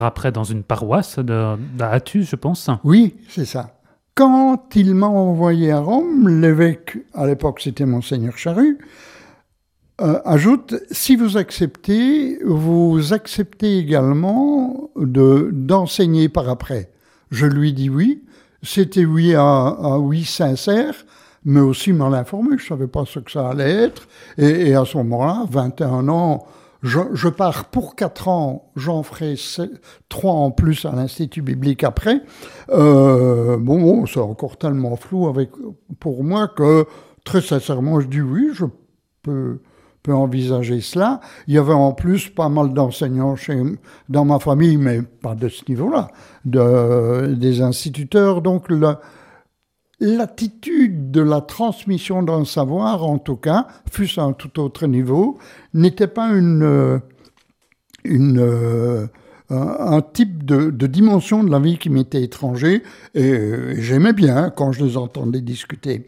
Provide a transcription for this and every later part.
après dans une paroisse d'Athus, je pense. Oui, c'est ça. Quand il m'a envoyé à Rome, l'évêque, à l'époque c'était Monseigneur Charru, ajoute, si vous acceptez également d'enseigner par après. Je lui dis oui. C'était oui à oui sincère, mais aussi mal informé. Je ne savais pas ce que ça allait être. Et à ce moment-là, 21 ans, je pars pour 4 ans, j'en ferai 3 en plus à l'Institut biblique après. Bon, c'est encore tellement flou pour moi que, très sincèrement, je dis oui, je peux envisager cela. Il y avait en plus pas mal d'enseignants dans ma famille, mais pas de ce niveau-là, des instituteurs. Donc l'attitude de la transmission d'un savoir, en tout cas, fût-ce à un tout autre niveau, n'était pas un type de dimension de la vie qui m'était étranger, et j'aimais bien quand je les entendais discuter.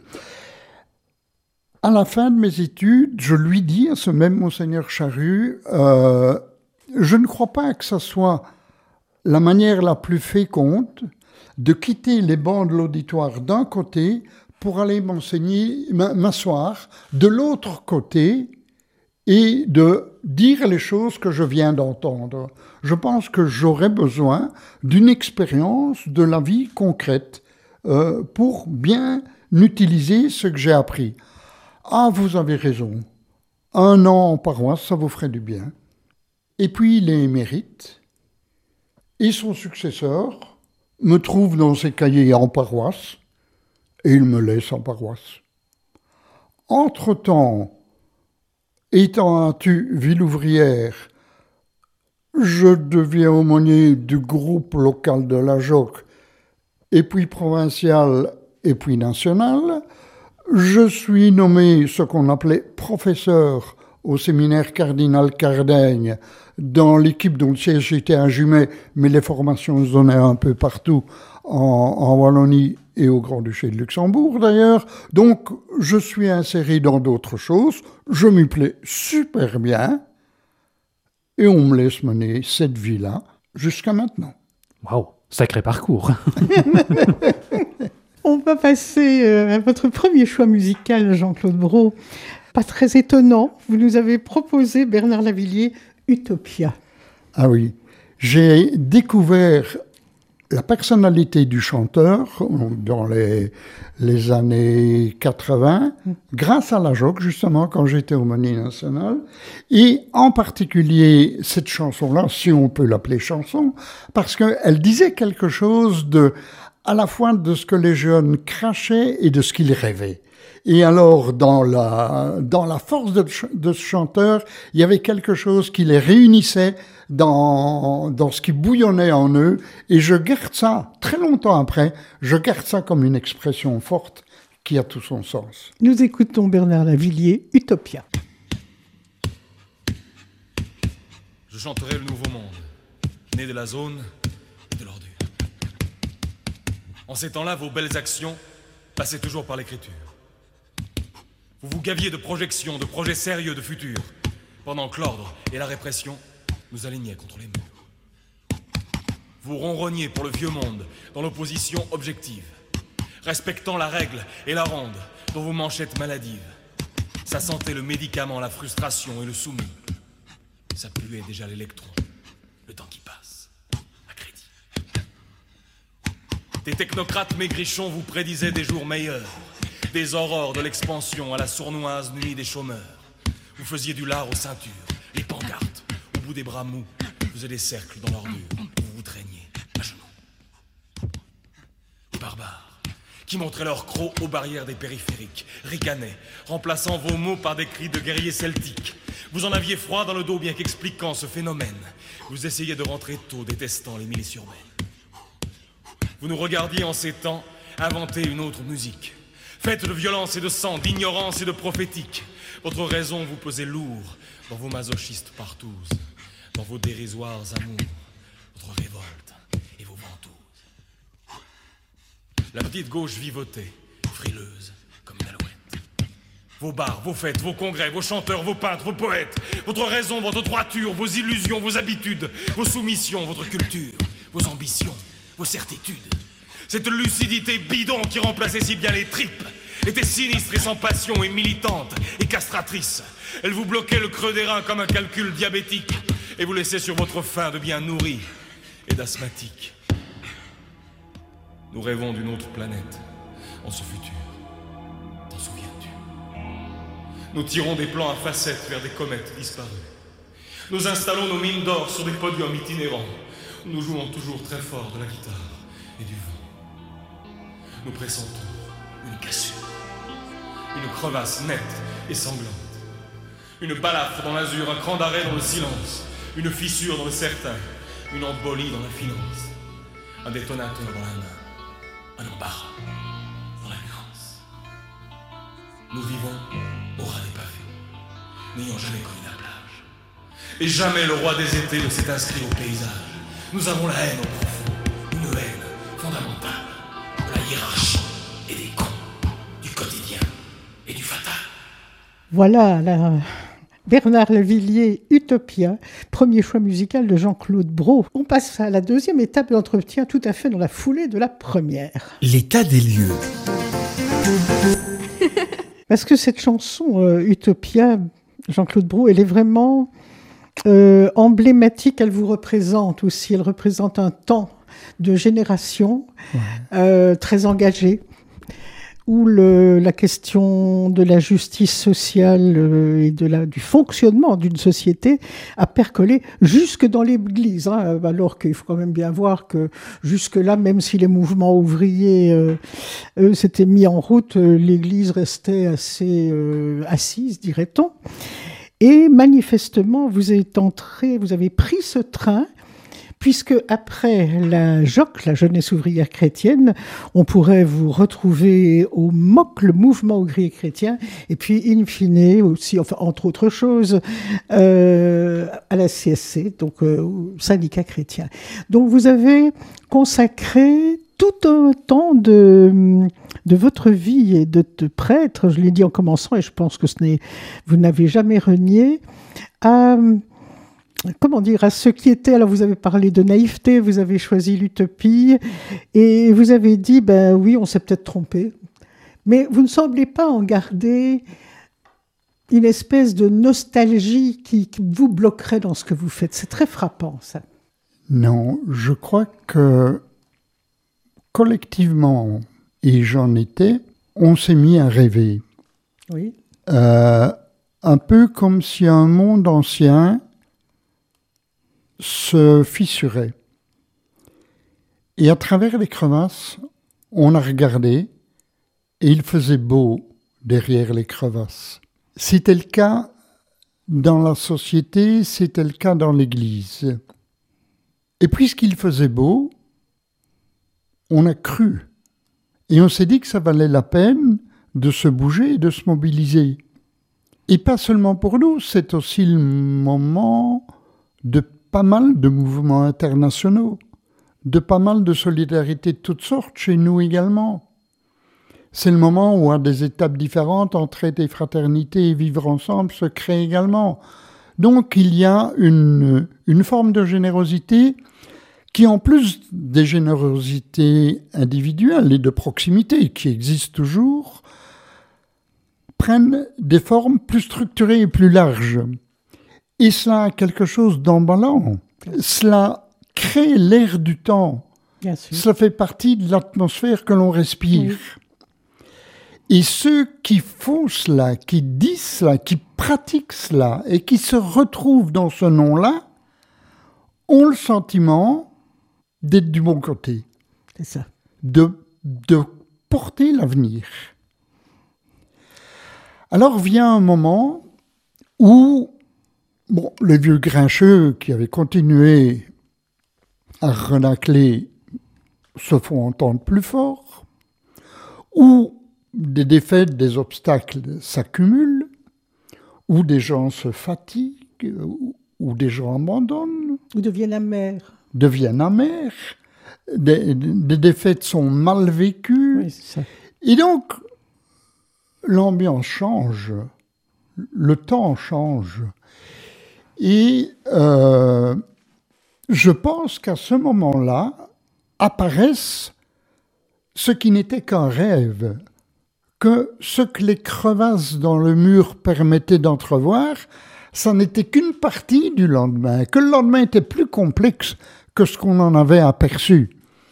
À la fin de mes études, je lui dis à ce même Monseigneur Charru, je ne crois pas que ce soit la manière la plus féconde de quitter les bancs de l'auditoire d'un côté pour aller m'asseoir de l'autre côté et de dire les choses que je viens d'entendre. Je pense que j'aurais besoin d'une expérience de la vie concrète pour bien utiliser ce que j'ai appris. Ah, vous avez raison. 1 an en paroisse, ça vous ferait du bien. Et puis il est émérite. Et son successeur me trouve dans ses cahiers en paroisse. Et il me laisse en paroisse. Entre-temps, étant à ville ouvrière, je deviens aumônier du groupe local de la JOC, et puis provincial, et puis national. Je suis nommé ce qu'on appelait professeur au séminaire cardinal Cardaigne, dans l'équipe dont le siège était à Jumet, mais les formations se donnaient un peu partout, en Wallonie et au Grand-Duché de Luxembourg d'ailleurs. Donc je suis inséré dans d'autres choses, je m'y plais super bien, et on me laisse mener cette vie-là jusqu'à maintenant. Waouh, sacré parcours. On va passer à votre premier choix musical, Jean-Claude Brault. Pas très étonnant, vous nous avez proposé, Bernard Lavilliers, Utopia. Ah oui, j'ai découvert la personnalité du chanteur dans les années 80, grâce à la JOC, justement, quand j'étais aumônier national, et en particulier cette chanson-là, si on peut l'appeler chanson, parce qu'elle disait quelque chose à la fois de ce que les jeunes crachaient et de ce qu'ils rêvaient. Et alors, dans la force de ce chanteur, il y avait quelque chose qui les réunissait dans ce qui bouillonnait en eux. Et je garde ça, très longtemps après, je garde ça comme une expression forte qui a tout son sens. Nous écoutons Bernard Lavilliers, Utopia. Je chanterai le nouveau monde, né de la zone et de l'ordure. En ces temps-là, vos belles actions passaient toujours par l'écriture. Vous vous gaviez de projections, de projets sérieux de futur, pendant que l'ordre et la répression nous alignaient contre les murs. Vous ronronniez pour le vieux monde, dans l'opposition objective, respectant la règle et la ronde, dont vos manchettes maladives. Ça sentait le médicament, la frustration et le soumis. Ça puait déjà l'électron, le temps qui passe, à crédit. Des technocrates maigrichons vous prédisaient des jours meilleurs, des aurores de l'expansion à la sournoise nuit des chômeurs. Vous faisiez du lard aux ceintures, les pancartes, au bout des bras mous, faisaient des cercles dans l'ordure, vous vous traîniez à genoux. Les barbares, qui montraient leurs crocs aux barrières des périphériques, ricanaient, remplaçant vos mots par des cris de guerriers celtiques. Vous en aviez froid dans le dos, bien qu'expliquant ce phénomène. Vous essayiez de rentrer tôt, détestant les milices urbaines. Vous nous regardiez en ces temps inventer une autre musique, faite de violence et de sang, d'ignorance et de prophétique. Votre raison vous pesait lourd dans vos masochistes partouzes, dans vos dérisoires amours, votre révolte et vos ventouses. La petite gauche vivotait, frileuse comme une alouette. Vos bars, vos fêtes, vos congrès, vos chanteurs, vos peintres, vos poètes, votre raison, votre droiture, vos illusions, vos habitudes, vos soumissions, votre culture, vos ambitions, vos certitudes. Cette lucidité bidon qui remplaçait si bien les tripes était sinistre et sans passion et militante et castratrice. Elle vous bloquait le creux des reins comme un calcul diabétique et vous laissait sur votre faim de bien nourri et d'asthmatique. Nous rêvons d'une autre planète en ce futur. T'en souviens-tu? Nous tirons des plans à facettes vers des comètes disparues. Nous installons nos mines d'or sur des podiums itinérants. Nous jouons toujours très fort de la guitare et du vent. Nous pressentons une cassure, une crevasse nette et sanglante, une balafre dans l'azur, un cran d'arrêt dans le silence, une fissure dans le certain, une embolie dans la finance, un détonateur dans la main, un embarras dans la nuance. Nous vivons au ras des pavés, n'ayant jamais connu la plage. Et jamais le roi des étés ne s'est inscrit au paysage. Nous avons la haine au profond, une haine fondamentale de la hiérarchie et des cons, du quotidien et du fatal. Voilà, Bernard Lavilliers, Utopia, premier choix musical de Jean-Claude Brault. On passe à la deuxième étape de l'entretien, tout à fait dans la foulée de la première. L'état des lieux. Parce que cette chanson, Utopia, Jean-Claude Brault, elle est vraiment emblématique, elle vous représente aussi, elle représente un temps de génération très engagé, où la question de la justice sociale et du fonctionnement d'une société a percolé jusque dans l'Église, alors qu'il faut quand même bien voir que jusque-là, même si les mouvements ouvriers s'étaient mis en route, l'Église restait assez assise, dirait-on. Et manifestement, vous avez pris ce train, puisque après la JOC, la Jeunesse ouvrière chrétienne, on pourrait vous retrouver au MOC, le mouvement ouvrier chrétien, et puis in fine aussi, enfin, entre autres choses, à la CSC, donc au syndicat chrétien. Donc vous avez consacré tout un temps de votre vie et de prêtre, je l'ai dit en commençant, et je pense que vous n'avez jamais renié, à ce qui était, alors vous avez parlé de naïveté, vous avez choisi l'utopie, et vous avez dit, oui, on s'est peut-être trompé, mais vous ne semblez pas en garder une espèce de nostalgie qui vous bloquerait dans ce que vous faites. C'est très frappant, ça. Non, je crois que collectivement, et j'en étais, on s'est mis à rêver. Oui. Un peu comme si un monde ancien se fissurait. Et à travers les crevasses, on a regardé et il faisait beau derrière les crevasses. C'était le cas dans la société, c'était le cas dans l'Église. Et puisqu'il faisait beau, on a cru. Et on s'est dit que ça valait la peine de se bouger et de se mobiliser. Et pas seulement pour nous, c'est aussi le moment de pas mal de mouvements internationaux, de pas mal de solidarités de toutes sortes, chez nous également. C'est le moment où, à des étapes différentes, entraide et fraternité et vivre ensemble se créent également. Donc il y a une forme de générosité qui, en plus des générosités individuelles et de proximité qui existent toujours, prennent des formes plus structurées et plus larges. Et cela a quelque chose d'emballant. Cela crée l'air du temps. Bien sûr. Cela fait partie de l'atmosphère que l'on respire. Oui. Et ceux qui font cela, qui disent cela, qui pratiquent cela et qui se retrouvent dans ce nom-là, ont le sentiment d'être du bon côté. C'est ça. De porter l'avenir. Alors vient un moment où les vieux grincheux qui avaient continué à renacler se font entendre plus fort, où des défaites, des obstacles s'accumulent, où des gens se fatiguent, où des gens abandonnent. Ou deviennent amers. Des défaites sont mal vécues. Oui, c'est ça. Et donc, l'ambiance change, le temps change. Et je pense qu'à ce moment-là apparaissent ce qui n'était qu'un rêve, que ce que les crevasses dans le mur permettaient d'entrevoir, ça n'était qu'une partie du lendemain, que le lendemain était plus complexe que ce qu'on en avait aperçu.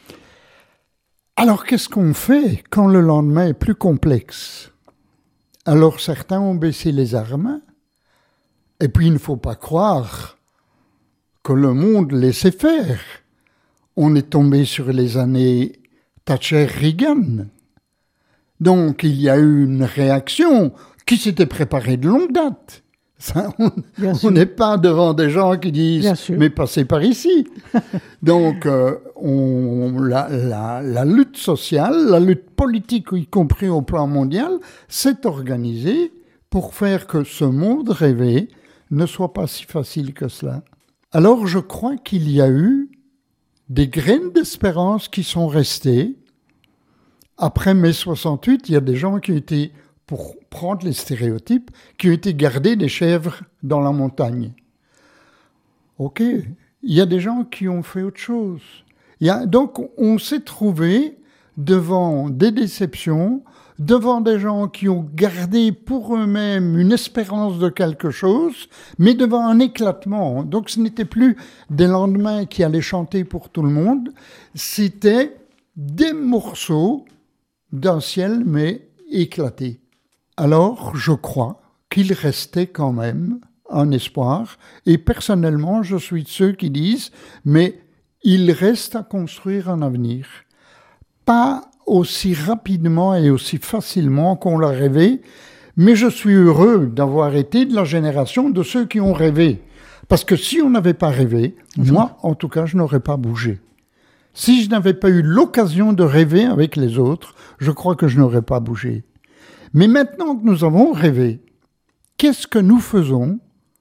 Alors qu'est-ce qu'on fait quand le lendemain est plus complexe? Alors certains ont baissé les armes, et puis il ne faut pas croire que le monde laissait faire. On est tombé sur les années Thatcher-Reagan. Donc il y a eu une réaction qui s'était préparée de longue date. Ça, on n'est pas devant des gens qui disent « mais passez par ici ». Donc la lutte sociale, la lutte politique, y compris au plan mondial, s'est organisée pour faire que ce monde rêvé ne soit pas si facile que cela. Alors je crois qu'il y a eu des graines d'espérance qui sont restées. Après mai 68, il y a des gens qui ont été, pour prendre les stéréotypes, qui ont été garder des chèvres dans la montagne. Ok, il y a des gens qui ont fait autre chose. Donc on s'est trouvé devant des déceptions, devant des gens qui ont gardé pour eux-mêmes une espérance de quelque chose, mais devant un éclatement. Donc ce n'était plus des lendemains qui allaient chanter pour tout le monde, c'était des morceaux d'un ciel, mais éclaté. Alors, je crois qu'il restait quand même un espoir, et personnellement, je suis de ceux qui disent, mais il reste à construire un avenir. Pas aussi rapidement et aussi facilement qu'on l'a rêvé, mais je suis heureux d'avoir été de la génération de ceux qui ont rêvé. Parce que si on n'avait pas rêvé, moi, en tout cas, je n'aurais pas bougé. Si je n'avais pas eu l'occasion de rêver avec les autres, je crois que je n'aurais pas bougé. Mais maintenant que nous avons rêvé, qu'est-ce que nous faisons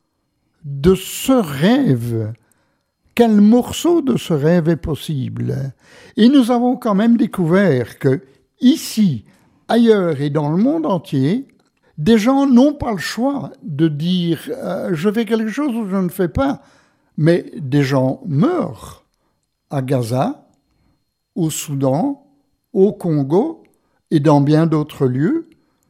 de ce rêve? Quel morceau de ce rêve est possible? Et nous avons quand même découvert que ici, ailleurs et dans le monde entier, des gens n'ont pas le choix de dire je fais quelque chose ou je ne fais pas. Mais des gens meurent à Gaza, au Soudan, au Congo et dans bien d'autres lieux.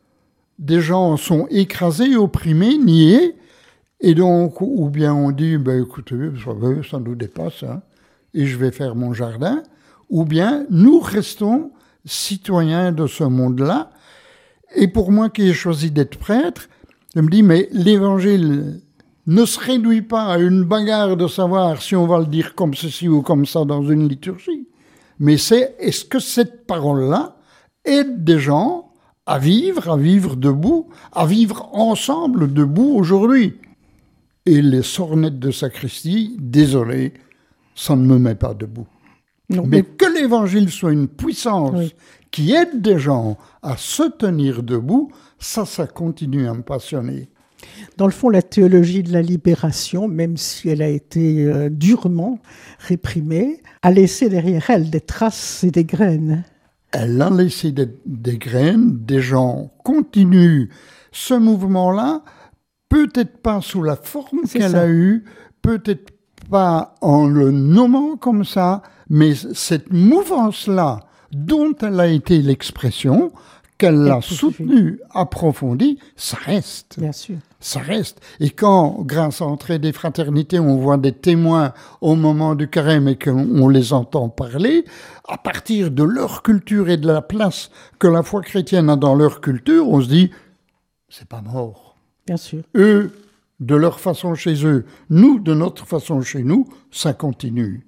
Des gens sont écrasés, opprimés, niés, et donc, ou bien on dit, écoutez, ça nous dépasse, hein, et je vais faire mon jardin, ou bien nous restons citoyens de ce monde-là. Et pour moi qui ai choisi d'être prêtre, je me dis, mais l'évangile ne se réduit pas à une bagarre de savoir si on va le dire comme ceci ou comme ça dans une liturgie. Mais est-ce que cette parole-là aide des gens à vivre debout, à vivre ensemble debout aujourd'hui? Et les sornettes de sacristie, désolé, ça ne me met pas debout. Non, mais que l'évangile soit une puissance qui aide des gens à se tenir debout, ça continue à me passionner. Dans le fond, la théologie de la libération, même si elle a été durement réprimée, a laissé derrière elle des traces et des graines. Elle a laissé des graines, des gens continuent ce mouvement-là, peut-être pas sous la forme qu'elle a eue, peut-être pas en le nommant comme ça, mais cette mouvance-là, dont elle a été l'expression, qu'elle l'a soutenue, approfondie, ça reste. Bien sûr. Ça reste. Et quand, grâce à l'entrée des fraternités, on voit des témoins au moment du carême et qu'on les entend parler, à partir de leur culture et de la place que la foi chrétienne a dans leur culture, on se dit, c'est pas mort. Bien sûr. Eux, de leur façon chez eux, nous, de notre façon chez nous, ça continue.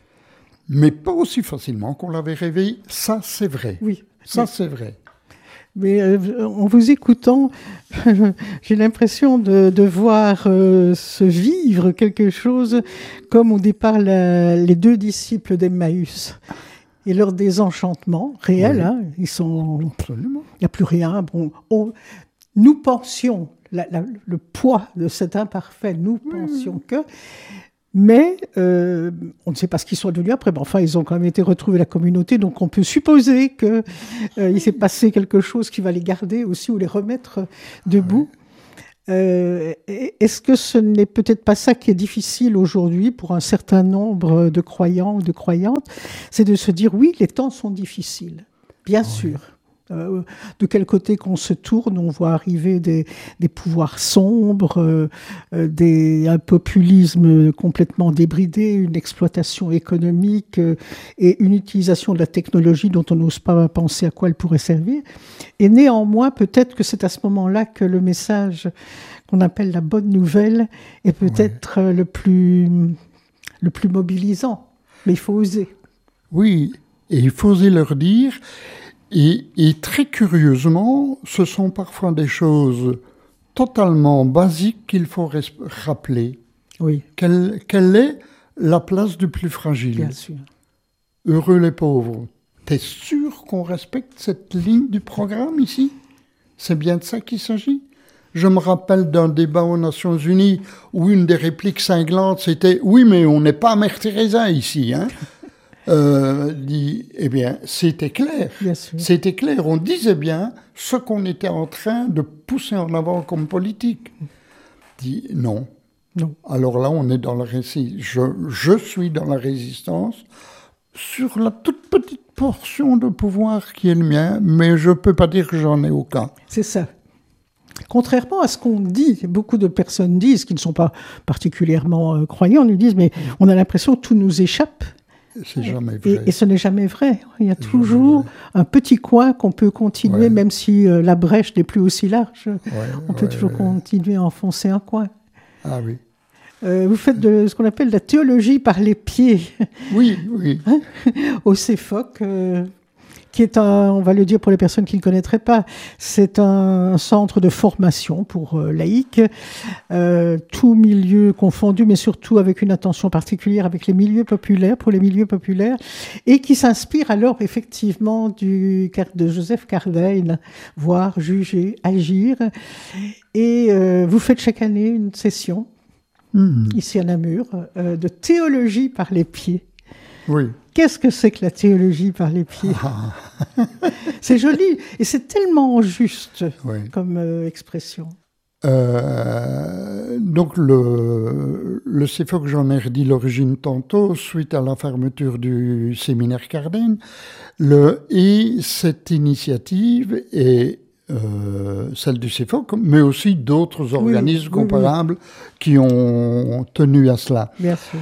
Mais pas aussi facilement qu'on l'avait rêvé, ça c'est vrai. Oui. Ça c'est vrai. Mais en vous écoutant, j'ai l'impression de voir se vivre quelque chose comme au départ les deux disciples d'Emmaüs. Et leur désenchantement réel, hein, ils sont... Absolument. Il n'y a plus rien. Bon, nous pensions, le poids de cet imparfait, nous pensions que... Mais on ne sait pas ce qu'ils sont devenus après. Mais enfin, ils ont quand même été retrouvés la communauté, donc on peut supposer qu'il s'est passé quelque chose qui va les garder aussi ou les remettre debout. Est-ce que ce n'est peut-être pas ça qui est difficile aujourd'hui pour un certain nombre de croyants ou de croyantes? C'est de se dire, oui, les temps sont difficiles, bien sûr. De quel côté qu'on se tourne, on voit arriver des pouvoirs sombres, un populisme complètement débridé, une exploitation économique et une utilisation de la technologie dont on n'ose pas penser à quoi elle pourrait servir. Et néanmoins, peut-être que c'est à ce moment-là que le message qu'on appelle la bonne nouvelle est peut-être le plus mobilisant. Mais il faut oser. Oui, et il faut oser leur dire. Et très curieusement, ce sont parfois des choses totalement basiques qu'il faut rappeler. Oui. Quelle est la place du plus fragile? Bien sûr. Heureux les pauvres. T'es sûr qu'on respecte cette ligne du programme ici? C'est bien de ça qu'il s'agit? Je me rappelle d'un débat aux Nations Unies où une des répliques cinglantes c'était « Oui, mais on n'est pas Mère Teresa ici, hein ?» Eh bien, c'était clair. Bien sûr. C'était clair. On disait bien ce qu'on était en train de pousser en avant comme politique. Dit non. Non. Alors là, on est dans la résistance. Je suis dans la résistance sur la toute petite portion de pouvoir qui est le mien, mais je ne peux pas dire que j'en ai aucun. C'est ça. Contrairement à ce qu'on dit, beaucoup de personnes disent, qui ne sont pas particulièrement croyants, nous disent, mais on a l'impression que tout nous échappe. C'est jamais vrai. Et ce n'est jamais vrai. Il y a toujours un petit coin qu'on peut continuer, même si la brèche n'est plus aussi large. On peut toujours continuer à enfoncer un coin. Ah oui. Vous faites de ce qu'on appelle la théologie par les pieds. Oui, oui. Au CEFOC, qui est on va le dire pour les personnes qui ne connaîtraient pas, c'est un centre de formation pour laïcs, tout milieu confondu, mais surtout avec une attention particulière avec les milieux populaires, pour les milieux populaires, et qui s'inspire alors effectivement de Joseph Cardijn, voir, juger, agir. Et vous faites chaque année une session, ici à Namur, de théologie par les pieds. Oui. Qu'est-ce que c'est que la théologie par les pieds? C'est joli et c'est tellement juste comme expression. Donc le CEFOC, j'en ai redit l'origine tantôt, suite à la fermeture du séminaire Cardijn. Et cette initiative est celle du CEFOC, mais aussi d'autres organismes comparables qui ont tenu à cela. Bien sûr.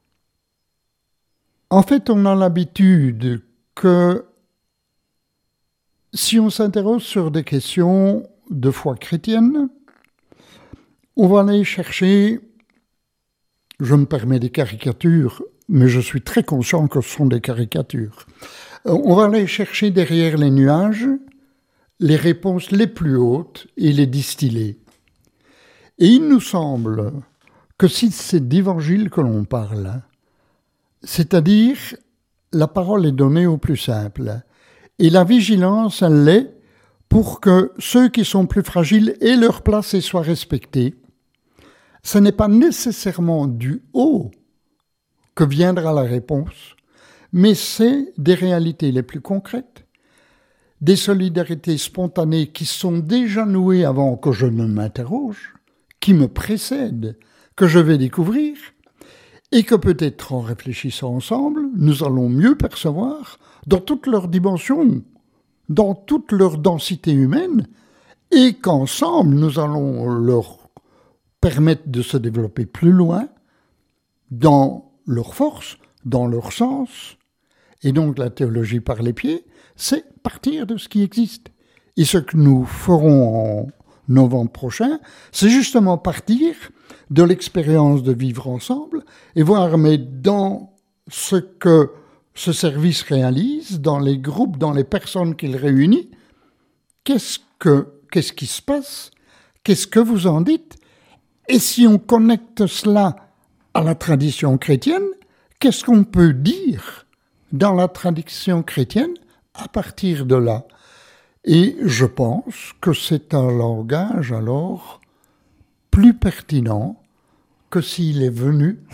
En fait, on a l'habitude que si on s'interroge sur des questions de foi chrétienne, on va aller chercher, je me permets des caricatures, mais je suis très conscient que ce sont des caricatures. On va aller chercher derrière les nuages les réponses les plus hautes et les distiller. Et il nous semble que si c'est d'évangile que l'on parle, c'est-à-dire, la parole est donnée au plus simple. Et la vigilance, elle l'est pour que ceux qui sont plus fragiles aient leur place et soient respectés. Ce n'est pas nécessairement du haut que viendra la réponse, mais c'est des réalités les plus concrètes, des solidarités spontanées qui sont déjà nouées avant que je ne m'interroge, qui me précèdent, que je vais découvrir, et que peut-être en réfléchissant ensemble, nous allons mieux percevoir dans toute leur dimension, dans toute leur densité humaine, et qu'ensemble, nous allons leur permettre de se développer plus loin, dans leur force, dans leur sens. Et donc la théologie par les pieds, c'est partir de ce qui existe. Et ce que nous ferons en novembre prochain, c'est justement partir de l'expérience de vivre ensemble et voir, mais dans ce que ce service réalise, dans les groupes, dans les personnes qu'il réunit, qu'est-ce qui se passe? Qu'est-ce que vous en dites? Et si on connecte cela à la tradition chrétienne, qu'est-ce qu'on peut dire dans la tradition chrétienne à partir de là? Et je pense que c'est un langage alors plus pertinent que s'il est venu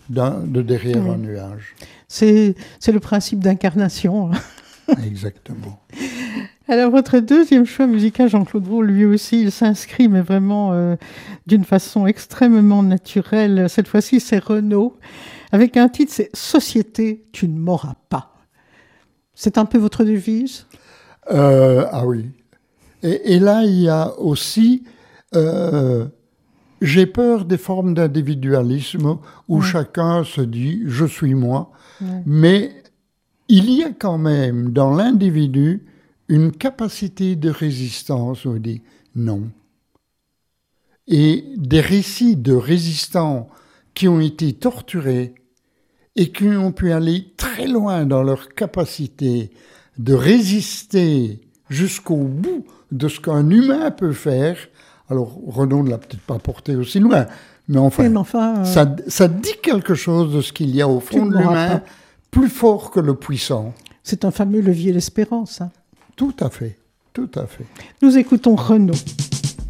de derrière un nuage. C'est le principe d'incarnation. Exactement. Alors, votre deuxième choix musical, Jean-Claude Brault, lui aussi, il s'inscrit, mais vraiment d'une façon extrêmement naturelle. Cette fois-ci, c'est Renaud, avec un titre, c'est « Société, tu ne m'auras pas ». C'est un peu votre devise ? Ah oui. Et là, il y a aussi... j'ai peur des formes d'individualisme où chacun se dit « je suis moi ». Mais il y a quand même dans l'individu une capacité de résistance où on dit non. Et des récits de résistants qui ont été torturés et qui ont pu aller très loin dans leur capacité de résister jusqu'au bout de ce qu'un humain peut faire. Alors, Renaud ne l'a peut-être pas porté aussi loin, mais enfin, ça dit quelque chose de ce qu'il y a au fond de l'humain, plus fort que le puissant. C'est un fameux levier d'espérance. Tout à fait, tout à fait. Nous écoutons Renaud.